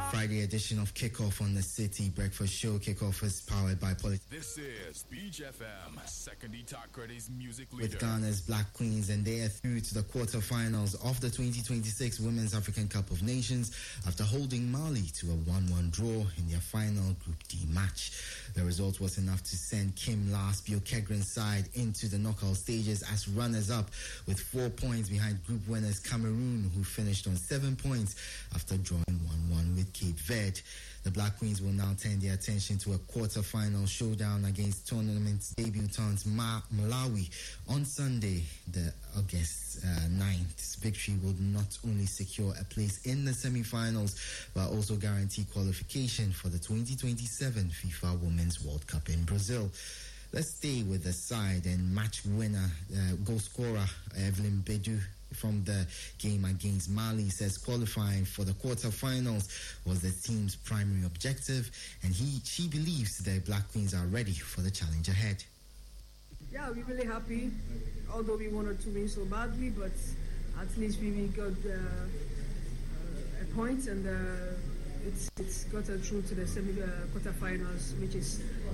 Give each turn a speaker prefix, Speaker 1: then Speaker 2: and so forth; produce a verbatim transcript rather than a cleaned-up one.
Speaker 1: Friday edition of Kickoff on the City Breakfast Show. Kickoff is powered by Polit.
Speaker 2: This is Beach F M, second Itakore's music leader.
Speaker 1: With Ghana's Black Queens, and they are through to the quarterfinals of the twenty twenty-six Women's African Cup of Nations after holding Mali to a one one draw in their final Group D match. The result was enough to send Kim Lars Bjorkegren's side into the knockout stages as runners-up with four points behind group winners Cameroon, who finished on seven points after drawing one one with Cape Verde. The Black Queens will now turn their attention to a quarter-final showdown against tournament debutants Ma- Malawi on Sunday, the August uh, ninth. Victory will not only secure a place in the semi-finals, but also guarantee qualification for the twenty twenty-seven FIFA Women's World Cup in Brazil. Let's stay with the side, and match winner, uh, goal scorer Evelyn Bedu from the game against Mali says qualifying for the quarterfinals was the team's primary objective, and he she believes the Black Queens are ready for the challenge ahead.
Speaker 3: Yeah, we're really happy, although we wanted to win so badly, but at least we got uh, uh, a point, and uh, it's it's got us through to the semi uh, quarterfinals, which is